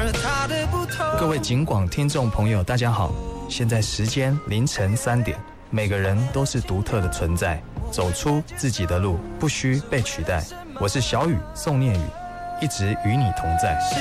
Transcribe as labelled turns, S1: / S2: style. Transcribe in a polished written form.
S1: 各位警广听众朋友，大家好，现在时间凌晨3点，每个人都是独特的存在，走出自己的路，不需被取代。我是小雨宋念宇，一直与你同在。